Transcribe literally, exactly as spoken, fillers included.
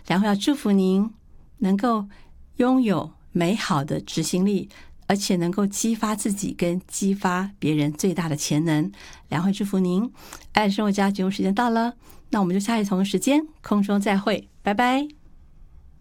梁慧要祝福您能够拥有美好的执行力，而且能够激发自己跟激发别人最大的潜能。梁慧祝福您。爱的生活家节目时间到了，那我们就下一同时间空中再会，拜拜。